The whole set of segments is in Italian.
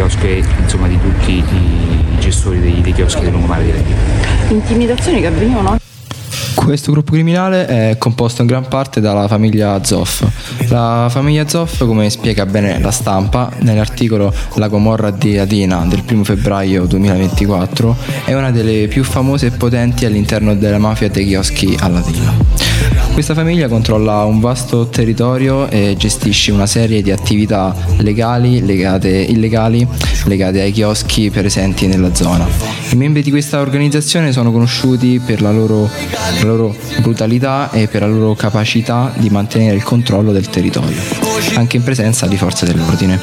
chiosco e insomma di tutti i gestori dei chioschi del lungomare di Reggio. Intimidazioni che avvenivano? Questo gruppo criminale è composto in gran parte dalla famiglia Zoff. La famiglia Zoff, come spiega bene La Stampa nell'articolo La Gomorra di Latina del 1 febbraio 2024, è una delle più famose e potenti all'interno della mafia dei chioschi a Latina. Questa famiglia controlla un vasto territorio e gestisce una serie di attività illegali legate ai chioschi presenti nella zona. I membri di questa organizzazione sono conosciuti per la loro brutalità e per la loro capacità di mantenere il controllo del territorio, anche in presenza di forze dell'ordine.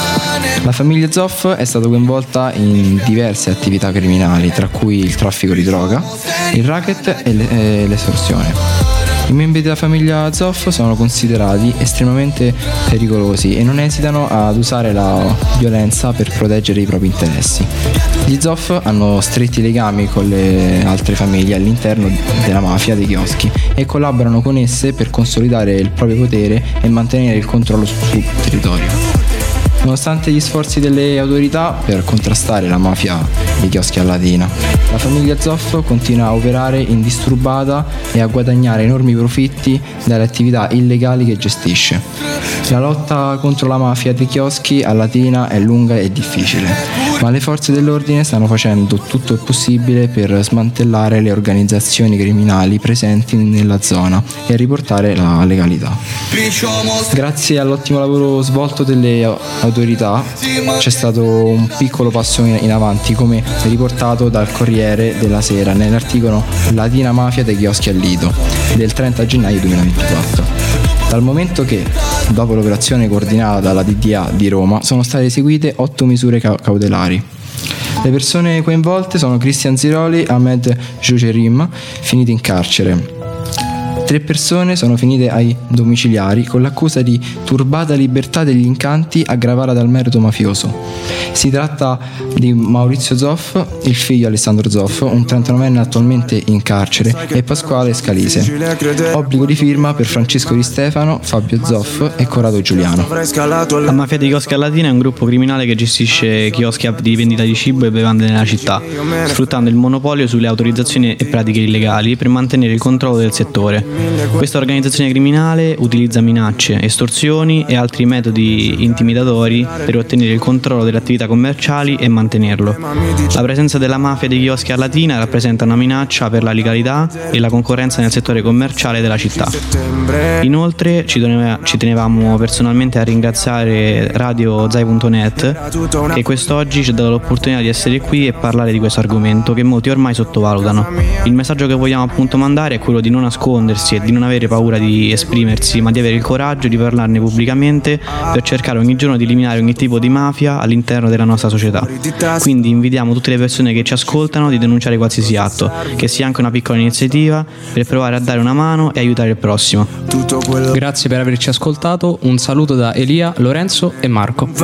La famiglia Zoff è stata coinvolta in diverse attività criminali, tra cui il traffico di droga, il racket e l'estorsione. I membri della famiglia Zoff sono considerati estremamente pericolosi e non esitano ad usare la violenza per proteggere i propri interessi. Gli Zoff hanno stretti legami con le altre famiglie all'interno della mafia dei chioschi e collaborano con esse per consolidare il proprio potere e mantenere il controllo sul territorio. Nonostante gli sforzi delle autorità per contrastare la mafia dei chioschi a Latina, la famiglia Zoff continua a operare indisturbata e a guadagnare enormi profitti dalle attività illegali che gestisce. La lotta contro la mafia dei chioschi a Latina è lunga e difficile, ma le forze dell'ordine stanno facendo tutto il possibile per smantellare le organizzazioni criminali presenti nella zona e riportare la legalità. Grazie all'ottimo lavoro svolto delle autorità c'è stato un piccolo passo in avanti, come riportato dal Corriere della Sera nell'articolo Latina Mafia dei chioschi al Lido del 30 gennaio 2024. Dal momento che, dopo l'operazione coordinata dalla DDA di Roma, sono state eseguite 8 misure cautelari. Le persone coinvolte sono Cristian Ziroli e Ahmed Jocerim, finiti in carcere. 3 persone sono finite ai domiciliari con l'accusa di turbata libertà degli incanti aggravata dal merito mafioso. Si tratta di Maurizio Zoff, il figlio Alessandro Zoff, un 39enne attualmente in carcere, e Pasquale Scalise. Obbligo di firma per Francesco Di Stefano, Fabio Zoff e Corrado Giuliano. La mafia dei chioschi a Latina è un gruppo criminale che gestisce chioschi di vendita di cibo e bevande nella città, sfruttando il monopolio sulle autorizzazioni e pratiche illegali per mantenere il controllo del settore. Questa organizzazione criminale utilizza minacce, estorsioni e altri metodi intimidatori per ottenere il controllo delle attività commerciali e mantenerlo. La presenza della mafia dei chioschi a Latina rappresenta una minaccia per la legalità e la concorrenza nel settore commerciale della città. Inoltre ci tenevamo personalmente a ringraziare RadioZai.net che quest'oggi ci ha dato l'opportunità di essere qui e parlare di questo argomento che molti ormai sottovalutano. Il messaggio che vogliamo appunto mandare è quello di non nascondersi e di non avere paura di esprimersi, ma di avere il coraggio di parlarne pubblicamente per cercare ogni giorno di eliminare ogni tipo di mafia all'interno della nostra società. Quindi invitiamo tutte le persone che ci ascoltano di denunciare qualsiasi atto, che sia anche una piccola iniziativa, per provare a dare una mano e aiutare il prossimo. Grazie per averci ascoltato, un saluto da Elia, Lorenzo e Marco.